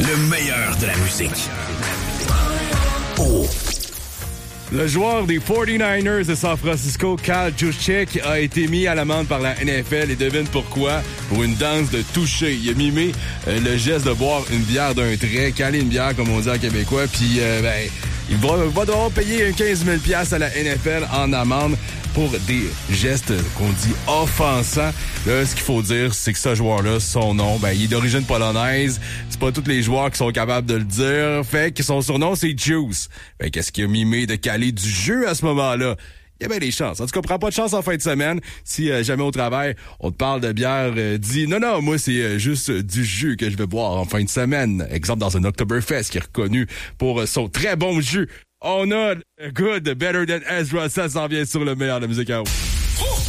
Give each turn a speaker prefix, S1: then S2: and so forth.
S1: Le meilleur de la musique. Oh.
S2: Le joueur des 49ers de San Francisco, Kyle Juszczyk, a été mis à l'amende par la NFL et devine pourquoi? Pour une danse de toucher. Il a mimé le geste de boire une bière d'un trait, caler une bière comme on dit en québécois, puis il va devoir payer 15 000 $ à la NFL en amende pour des gestes qu'on dit offensants. Là, ce qu'il faut dire, c'est que ce joueur-là, son nom, il est d'origine polonaise. C'est pas tous les joueurs qui sont capables de le dire. Fait que son surnom, c'est Juice. Fait qu'est-ce qu'il a mimé de caler du jeu à ce moment-là? Il y a bien des chances. En tout cas, prends pas de chance en fin de semaine. Si jamais au travail, on te parle de bière, dis non, moi, c'est juste du jus que je vais boire en fin de semaine. Exemple, dans un Oktoberfest qui est reconnu pour son très bon jus. On a Good, Better Than Ezra. Ça s'en vient sur le meilleur de la musique house.